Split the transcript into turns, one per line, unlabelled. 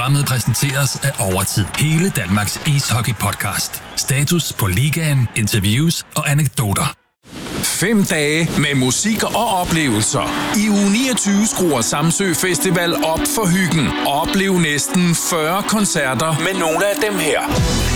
Programmet præsenteres af Overtid. Hele Danmarks ishockey-podcast. Status på ligaen, interviews og anekdoter.
5 dage med musik og oplevelser. I uge 29 skruer Samsø Festival op for hyggen. Oplev næsten 40 koncerter med nogle af dem her.